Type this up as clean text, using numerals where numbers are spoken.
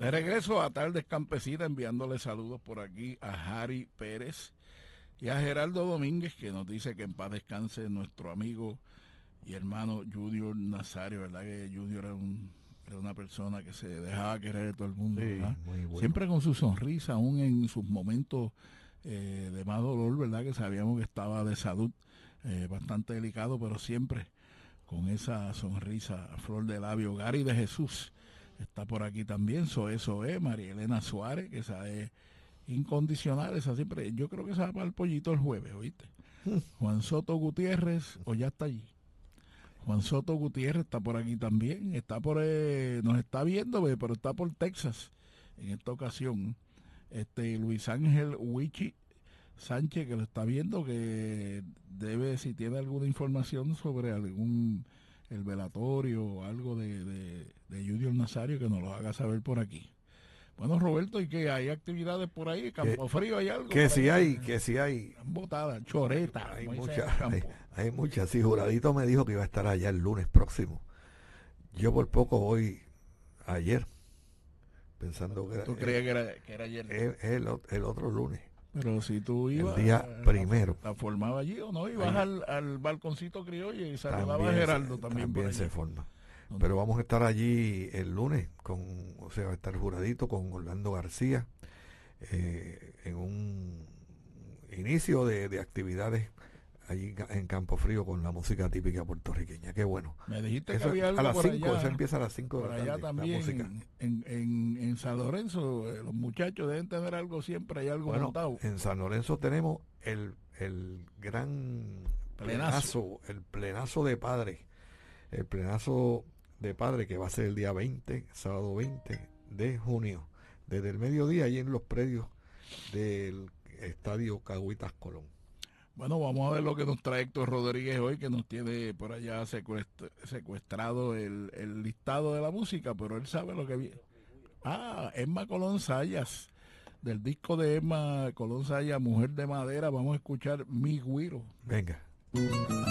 De regreso a Tardes Campesinas, enviándole saludos por aquí a Harry Pérez y a Gerardo Domínguez, que nos dice que en paz descanse nuestro amigo y hermano Junior Nazario, ¿verdad? Que Junior era una persona que se dejaba querer de todo el mundo, Sí, ¿verdad? muy bueno. Siempre con su sonrisa, aún en sus momentos de más dolor, ¿verdad? Que sabíamos que estaba de salud bastante delicado, pero siempre con esa sonrisa a flor de labio. Gary de Jesús está por aquí también. Eso es María Elena Suárez, que esa es incondicional, esa siempre. Yo creo que se va para el pollito el jueves, ¿oíste? Juan Soto Gutiérrez, o ya está allí. Juan Soto Gutiérrez está por aquí también. Está nos está viendo, pero está por Texas en esta ocasión. Luis Ángel Wichi Sánchez, que lo está viendo, que debe, si tiene alguna información sobre el velatorio o algo de Junior Nazario, que nos lo haga saber por aquí. Bueno, Roberto, ¿y qué hay actividades por ahí? ¿Campo Frío hay algo? Que Para sí allá? hay, que sí hay. Están botadas, choreta, Hay como dicen en muchas, el campo. hay muchas. Sí, Juradito me dijo que iba a estar allá el lunes próximo. Yo por poco voy ayer, pensando que ¿Tú creías que era ayer? el otro lunes, Pero si tú el ibas, día primero. ¿la formaba allí o no? Ibas Ahí al balconcito criollo y saludaba a también, Gerardo también por también se allí. forma. No, Pero vamos a estar allí el lunes, o sea, va a estar Juradito con Orlando García, en un inicio de actividades allí en Campo Frío con la música típica puertorriqueña. Qué bueno. me dijiste que Eso había a algo las por 5, eso allá, empieza a las 5 de por la allá tarde, la música. también en San Lorenzo. Los muchachos deben tener algo siempre, hay algo Bueno, montado. en San Lorenzo tenemos el gran Plenazo. el plenazo de padre. El plenazo de padre que va a ser el día 20, sábado 20 de junio, desde el mediodía allí en los predios del Estadio Cagüitas Colón. Bueno, vamos a ver lo que nos trae Héctor Rodríguez hoy, que nos tiene por allá secuestrado el listado de la música, pero él sabe lo que viene. Emma Colón Sayas, del disco de Emma Colón Sayas, Mujer de Madera, vamos a escuchar Mi Güiro. Venga.